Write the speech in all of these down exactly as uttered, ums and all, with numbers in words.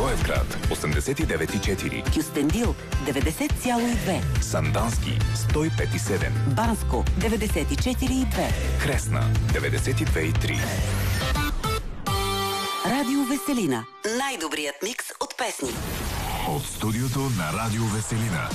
Благоевград осемдесет и девет и четири, Кюстендил деветдесет цяло и две, Сандански сто и пет и седем, Банско деветдесет и четири и две, Кресна деветдесет и две и три. Радио Веселина. Най-добрият микс от песни. От студиото на Радио Веселина.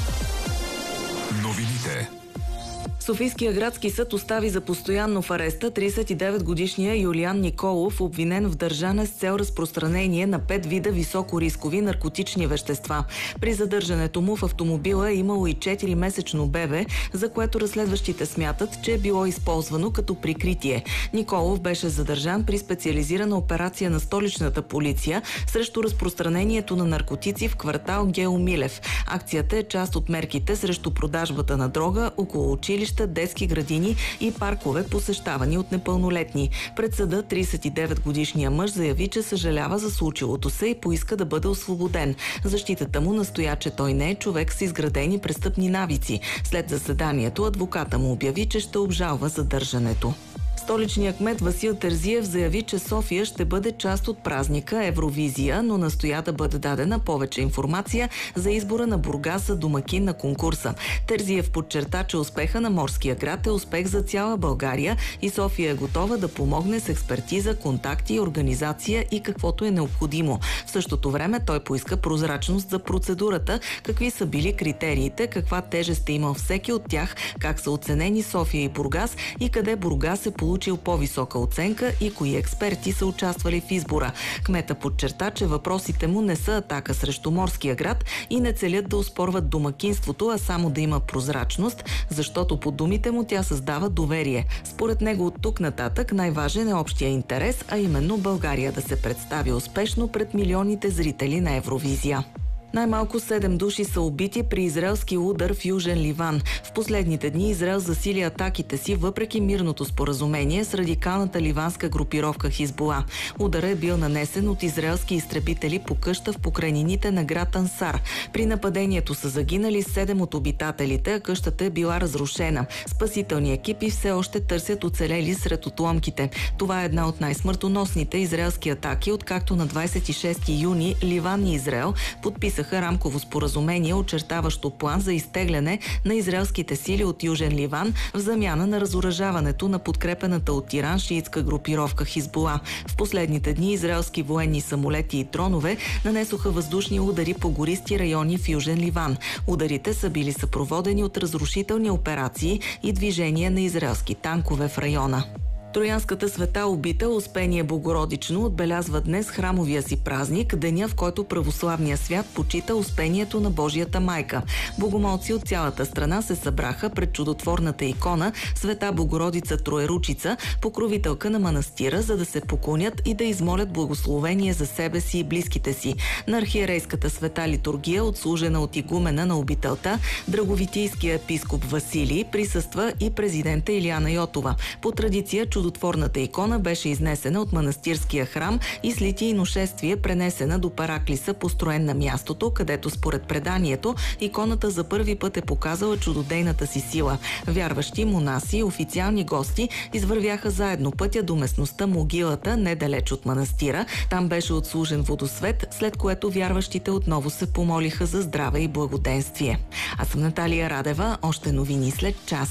Новините. Софийския градски съд остави за постоянно в ареста тридесет и девет годишния Юлиан Николов, обвинен в държане с цел разпространение на пет вида високорискови наркотични вещества. При задържането му в автомобила е имало и четири-месечно бебе, за което разследващите смятат, че е било използвано като прикритие. Николов беше задържан при специализирана операция на столичната полиция срещу разпространението на наркотици в квартал Гео Милев. Акцията е част от мерките срещу продажбата на дрога около училища, детски градини и паркове, посещавани от непълнолетни. Пред съда тридесет и девет годишния мъж заяви, че съжалява за случилото се и поиска да бъде освободен. Защитата му настоя, че той не е човек с изградени престъпни навици. След заседанието адвоката му обяви, че ще обжалва задържането. Столичният кмет Васил Терзиев заяви, че София ще бъде част от празника Евровизия, но настоя да бъде дадена повече информация за избора на Бургас за домакин на конкурса. Терзиев подчерта, че успеха на морския град е успех за цяла България и София е готова да помогне с експертиза, контакти, организация и каквото е необходимо. В същото време той поиска прозрачност за процедурата, какви са били критериите, каква тежест е имал всеки от тях, как са оценени София и Бургас и къде Бургас е получил по-висока оценка и кои експерти са участвали в избора. Кмета подчерта, че въпросите му не са атака срещу морския град и не целят да оспорват домакинството, а само да има прозрачност, защото по думите му тя създава доверие. Според него от тук нататък най-важен е общия интерес, а именно България да се представи успешно пред милионите зрители на Евровизия. Най-малко седем души са убити при израелски удар в Южен Ливан. В последните дни Израел засили атаките си въпреки мирното споразумение с радикалната ливанска групировка Хизбула. Ударът е бил нанесен от израелски изтребители по къща в покрайнините на град Ансар. При нападението са загинали седем от обитателите, а къщата е била разрушена. Спасителни екипи все още търсят оцелели сред отломките. Това е една от най-смъртоносните израелски атаки, откакто на двадесет и шести юни Ливан и Израел подписаха рамково споразумение, очертаващо план за изтегляне на израелските сили от Южен Ливан в замяна на разоръжаването на подкрепената от Иран шиитска групировка Хизбула. В последните дни израелски военни самолети и дронове нанесоха въздушни удари по гористи райони в Южен Ливан. Ударите са били съпроводени от разрушителни операции и движение на израелски танкове в района. Троянската света убита Успение Богородично отбелязва днес храмовия си празник, деня, в който православния свят почита Успението на Божията майка. Богомолци от цялата страна се събраха пред чудотворната икона Света Богородица Троеручица, покровителка на манастира, за да се поклонят и да измолят благословение за себе си и близките си. На архиерейската света литургия, отслужена от игумена на обителта, драговитийския епископ Василий, присъства и президента Илияна Йотова. По традиция чудотворната икона беше изнесена от манастирския храм и с литийно шествие пренесена до Параклиса, построен на мястото, където според преданието иконата за първи път е показала чудодейната си сила. Вярващи, монаси и официални гости извървяха заедно пътя до местността Могилата, недалеч от манастира. Там беше отслужен водосвет, след което вярващите отново се помолиха за здраве и благоденствие. Аз съм Наталия Радева, още новини след час.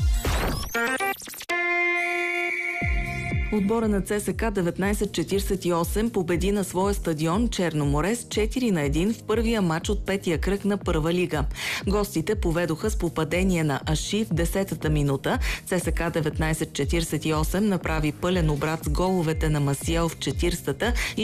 Отбора на ЦСКА деветнадесет четиридесет и осем победи на своя стадион Черно море с четири на един в първия матч от петия кръг на Първа лига. Гостите поведоха с попадение на Аши в десетата минута. ЦСКА деветнадесет четиридесет и осем направи пълен обрат с головете на Масиел в четиридесетата и